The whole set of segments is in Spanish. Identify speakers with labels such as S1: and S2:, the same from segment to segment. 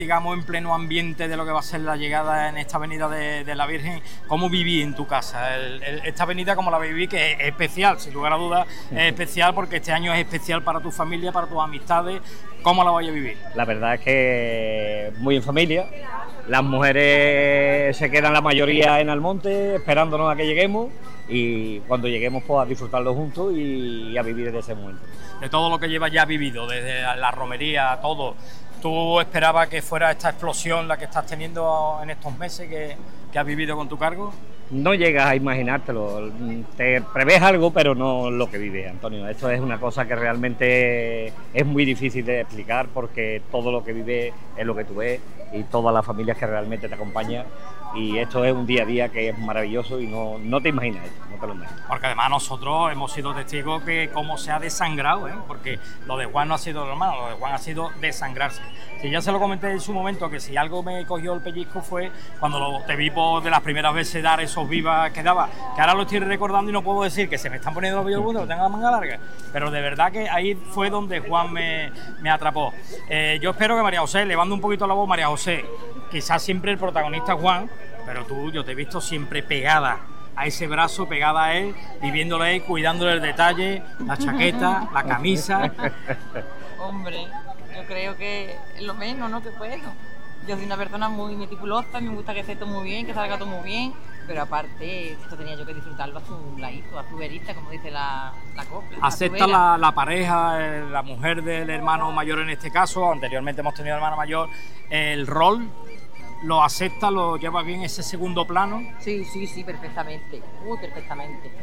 S1: digamos, en pleno ambiente de lo que va a ser la llegada en esta avenida de la Virgen, ¿cómo viví en tu casa? Esta avenida, como la viví, que es especial, sin lugar a dudas, es especial porque este año es especial para tu familia, para tus amistades. ¿Cómo la vais a vivir?
S2: La verdad es que muy en familia. Las mujeres se quedan la mayoría en Almonte esperándonos a que lleguemos, y cuando lleguemos pues a disfrutarlo juntos y a vivir de ese momento.
S1: De todo lo que llevas ya vivido, desde la romería, todo, ¿tú esperabas que fuera esta explosión la que estás teniendo en estos meses que has vivido con tu cargo?
S2: No llegas a imaginártelo, te prevés algo, pero no lo que vives, Antonio. Esto es una cosa que realmente es muy difícil de explicar, porque todo lo que vives es lo que tú ves y todas las familias que realmente te acompañan, y esto es un día a día que es maravilloso y no te imaginas esto, no te lo imaginas.
S1: Porque además nosotros hemos sido testigos que cómo se ha desangrado, porque lo de Juan no ha sido normal, lo de Juan ha sido desangrarse. Si ya se lo comenté en su momento, que si algo me cogió el pellizco fue cuando te vi de las primeras veces dar esos vivas que daba, que ahora lo estoy recordando y no puedo decir que se me están poniendo los vellos puntos, lo tengo la manga larga, pero de verdad que ahí fue donde Juan me atrapó. Yo espero que María José, levando un poquito la voz, María José, quizás siempre el protagonista Juan, pero yo te he visto siempre pegada a ese brazo, pegada a él, viviéndole él, cuidándole el detalle, la chaqueta, la camisa.
S3: Hombre, yo creo que es lo menos, ¿no?, que puedo. Yo soy una persona muy meticulosa, me gusta que esté todo muy bien, que salga todo muy bien, pero aparte esto tenía yo que disfrutarlo a su ladito, a su verita, como dice la copla.
S1: ¿Acepta la pareja, la mujer del hermano mayor en este caso? Anteriormente hemos tenido hermana mayor, el rol. ¿Lo acepta, lo lleva bien ese segundo plano?
S3: Sí, perfectamente, muy perfectamente.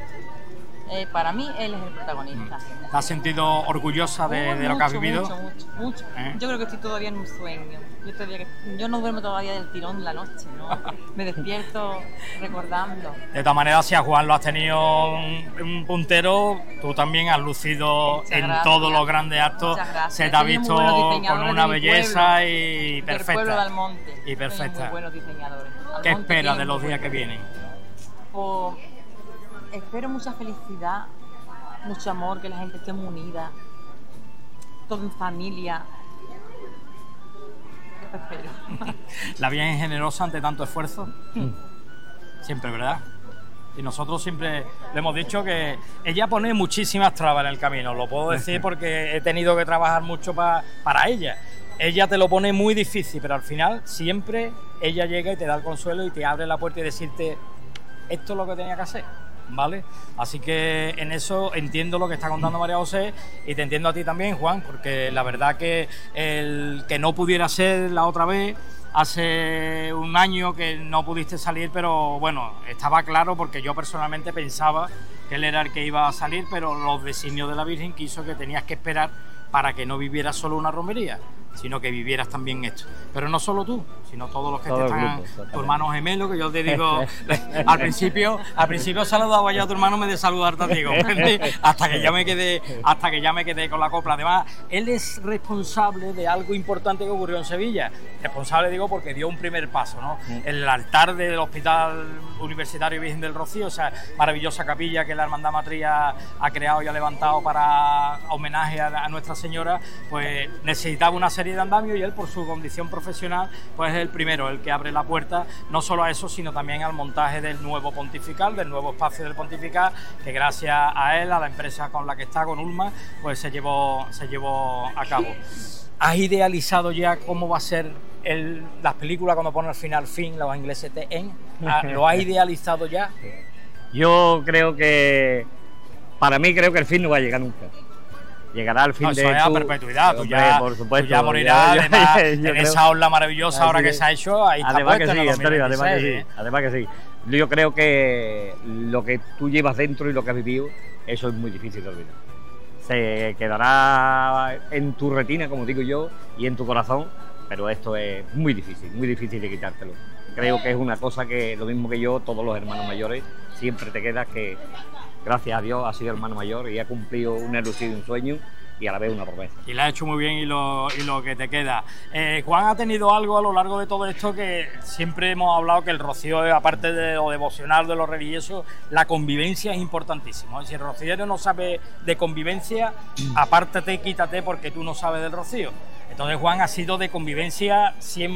S3: Para mí él es el protagonista.
S1: ¿Te has sentido orgullosa de lo que has vivido?
S3: Mucho. Yo creo que estoy todavía en un sueño. Yo no duermo todavía del tirón la noche, ¿no? Me despierto recordando.
S1: De todas maneras, si a Juan lo has tenido un puntero, tú también has lucido todos los grandes actos. Se te ha visto con una belleza y perfecta.
S3: Del pueblo de Almonte.
S1: Y perfecta.
S3: Muy buenos diseñadores.
S1: ¿Qué esperas de los días que vienen?
S3: Pues, espero mucha felicidad, mucho amor, que la gente esté muy unida, todo en familia. Eso espero.
S1: ¿La Virgen es generosa ante tanto esfuerzo? Siempre, ¿verdad? Y nosotros siempre le hemos dicho que ella pone muchísimas trabas en el camino, lo puedo decir porque he tenido que trabajar mucho para ella. Ella te lo pone muy difícil, pero al final siempre ella llega y te da el consuelo y te abre la puerta y decirte esto es lo que tenía que hacer, ¿vale? Así que en eso entiendo lo que está contando María José, y te entiendo a ti también, Juan, porque la verdad que el que no pudiera ser la otra vez, hace un año que no pudiste salir, pero bueno, estaba claro porque yo personalmente pensaba que él era el que iba a salir, pero los designios de la Virgen quiso que tenías que esperar para que no vivieras solo una romería, sino que vivieras también esto. Pero no solo tú, sino todos los que te están, tu hermano gemelo, que yo te digo, al principio saludaba yo a tu hermano, me de saludarte a ti, hasta que ya me quedé con la copla. Además, él es responsable de algo importante que ocurrió en Sevilla. Responsable digo porque dio un primer paso, ¿no? El altar del Hospital Universitario Virgen del Rocío, esa maravillosa capilla que la Hermandad Matriz ha creado y ha levantado para homenaje a Nuestra Señora, pues necesitaba una serie de andamios, y él, por su condición profesional, pues es el primero, el que abre la puerta, no solo a eso, sino también al montaje del nuevo pontifical, del nuevo espacio del pontifical, que gracias a él, a la empresa con la que está, con Ulma, pues se llevó a cabo. ¿Has idealizado ya cómo va a ser las películas cuando ponen al final fin, los ingleses te en? ¿Lo has idealizado ya?
S2: Yo creo que, para mí, creo que el fin no va a llegar nunca. Llegará al fin de
S1: eso es a perpetuidad, tú ya morirás, además, en esa ola maravillosa ahora que se ha hecho, ahí está
S2: además
S1: puesta,
S2: que sí, Antonio, además que sí. Yo creo que lo que tú llevas dentro y lo que has vivido, eso es muy difícil de olvidar. Se quedará en tu retina, como digo yo, y en tu corazón, pero esto es muy difícil de quitártelo. Creo que es una cosa que, lo mismo que yo, todos los hermanos mayores, siempre te queda que, gracias a Dios, ha sido hermano mayor y ha cumplido una ilusión y un sueño, y a la vez una promesa.
S1: Y la ha hecho muy bien, y lo que te queda. Juan ha tenido algo a lo largo de todo esto que siempre hemos hablado, que el Rocío, aparte de lo devocional, de lo religioso, la convivencia es importantísimo. Si el rociero no sabe de convivencia, apártate, quítate, porque tú no sabes del Rocío. Entonces Juan ha sido de convivencia 100%.